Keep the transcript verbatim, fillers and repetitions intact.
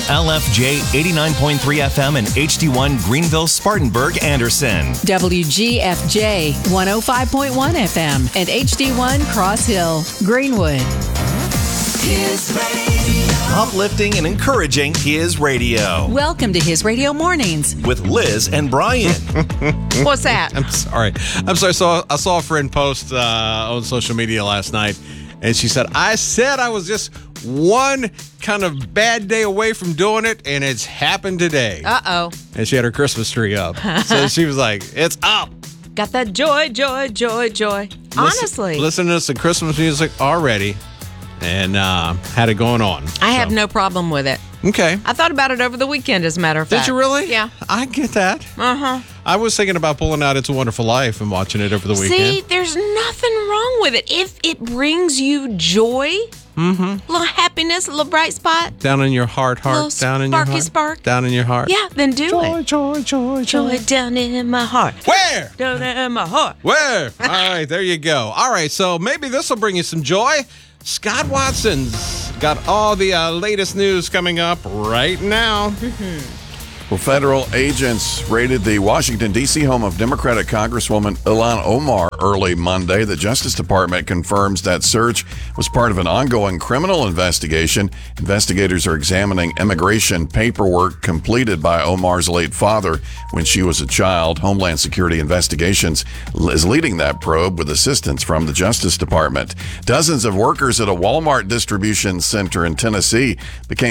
L F J eighty-nine point three F M and H D one Greenville, Spartanburg, Anderson. W G F J one oh five point one F M and H D one Cross Hill, Greenwood. His radio. Uplifting and encouraging His radio. Welcome to His Radio Mornings with Liz and Brian. What's that? I'm sorry. I'm sorry. So I saw a friend post uh, on social media last night, and she said, I said I was just one kind of bad day away from doing it, and it's happened today. Uh-oh. And she had her Christmas tree up. So she was like, it's up. Got that joy, joy, joy, joy. Listen, Honestly. Listen to some Christmas music already, and uh, had it going on. I so. have no problem with it. Okay. I thought about it over the weekend, as a matter of fact. Did you really? Yeah. I get that. Uh-huh. I was thinking about pulling out It's a Wonderful Life and watching it over the weekend. See, there's nothing wrong with it. If it brings you joy, mm-hmm. a little happiness, a little bright spot. Down in your heart, heart. Little Down in your sparky heart. spark. Down in your heart. Yeah, then do joy, it. Joy, joy, joy, Joy down in my heart. Where? Down in my heart. Where? All right, there you go. All right, so maybe this will bring you some joy. Scott Watson's got all the uh, latest news coming up right now. Mm-hmm. Well, federal agents raided the Washington, D C home of Democratic Congresswoman Ilhan Omar early Monday. The Justice Department confirms that search was part of an ongoing criminal investigation. Investigators are examining immigration paperwork completed by Omar's late father when she was a child. Homeland Security Investigations is leading that probe with assistance from the Justice Department. Dozens of workers at a Walmart distribution center in Tennessee became